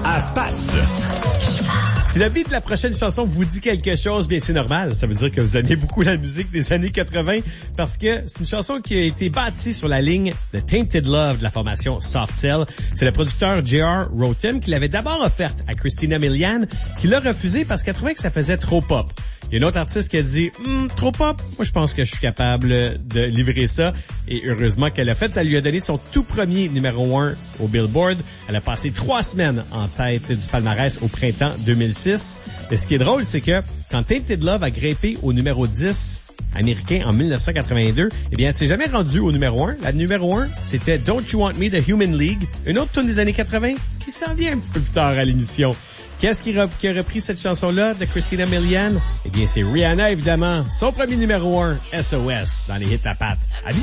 à Pat. Si le beat de la prochaine chanson vous dit quelque chose, bien c'est normal. Ça veut dire que vous aimez beaucoup la musique des années 80 parce que c'est une chanson qui a été bâtie sur la ligne de Tainted Love de la formation Soft Cell. C'est le producteur J.R. Rotem qui l'avait d'abord offerte à Christina Milian, qui l'a refusé parce qu'elle trouvait que ça faisait trop pop. Il y a une autre artiste qui a dit « Trop pop? Moi, je pense que je suis capable de livrer ça. » Et heureusement qu'elle l'a fait. Ça lui a donné son tout premier numéro 1 au Billboard. Elle a passé 3 semaines en tête du palmarès au printemps 2006. Et ce qui est drôle, c'est que quand Tainted Love a grimpé au numéro 10 américain en 1982, eh bien, elle s'est jamais rendue au numéro 1. La numéro 1, c'était Don't You Want Me de Human League, une autre tune des années 80 qui s'en vient un petit peu plus tard à l'émission. Qu'est-ce qui a repris cette chanson-là de Christina Milian? Eh bien, c'est Rihanna, évidemment. Son premier numéro 1, SOS, dans les hits à patte.